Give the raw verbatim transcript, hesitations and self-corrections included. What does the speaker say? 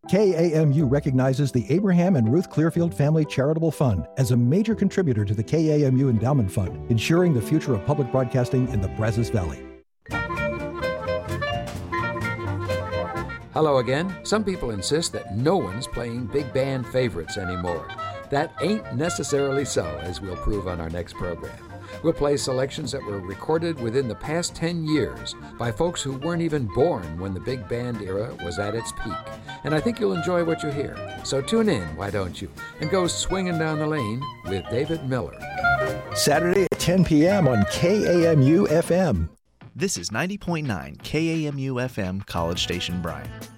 K A M U recognizes the Abraham and Ruth Clearfield Family Charitable Fund as a major contributor to the K A M U Endowment Fund, ensuring the future of public broadcasting in the Brazos Valley. Hello again. Some people insist that no one's playing big band favorites anymore. That ain't necessarily so, as we'll prove on our next program. We'll play selections that were recorded within the past ten years by folks who weren't even born when the big band era was at its peak. And I think you'll enjoy what you hear. So tune in, why don't you, and go swinging down the lane with David Miller. Saturday at ten p.m. on K A M U F M. This is ninety point nine K A M U F M, College Station, Bryan.